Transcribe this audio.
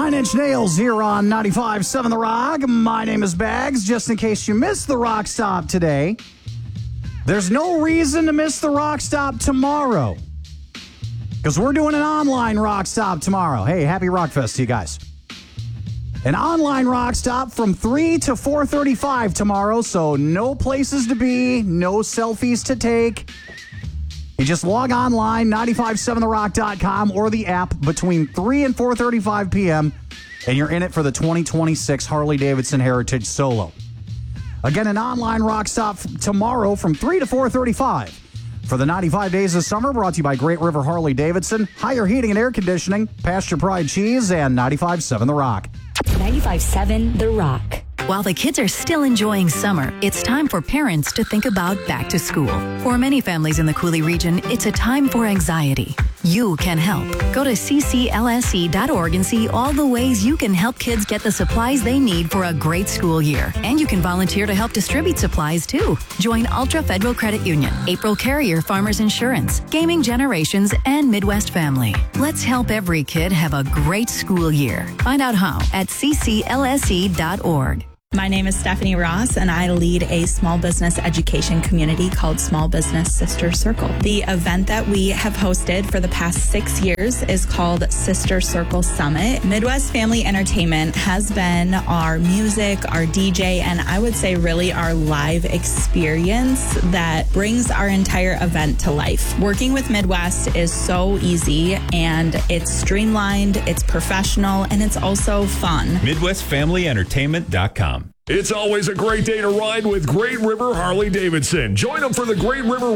Nine Inch Nails here on 95.7 The Rock. My name is Bags. Just in case you missed the Rock Stop today, there's no reason to miss the Rock Stop tomorrow, because we're doing an online Rock Stop tomorrow. Hey, happy Rockfest to you guys. An online Rock Stop from 3 to 4:35 tomorrow, so no places to be, no selfies to take. You just log online, 957therock.com or the app between 3 and 4:35 p.m., and you're in it for the 2026 Harley-Davidson Heritage Solo. Again, an online Rock Stop tomorrow from 3 to 4:35 for the 95 Days of Summer, brought to you by Great River Harley-Davidson, Higher Heating and Air Conditioning, Pasture Pride Cheese, and 95.7 The Rock. 95.7 The Rock. While the kids are still enjoying summer, it's time for parents to think about back to school. For many families in the Cooley region, it's a time for anxiety. You can help. Go to cclse.org and see all the ways you can help kids get the supplies they need for a great school year. And you can volunteer to help distribute supplies too. Join Ultra Federal Credit Union, April Carrier Farmers Insurance, Gaming Generations, and Midwest Family. Let's help every kid have a great school year. Find out how at cclse.org. My name is Stephanie Ross, and I lead a small business education community called Small Business Sister Circle. The event that we have hosted for the past 6 years is called Sister Circle Summit. Midwest Family Entertainment has been our music, our DJ, and I would say really our live experience that brings our entire event to life. Working with Midwest is so easy, and it's streamlined, it's professional, and it's also fun. MidwestFamilyEntertainment.com. It's always a great day to ride with Great River Harley-Davidson. Join them for the Great River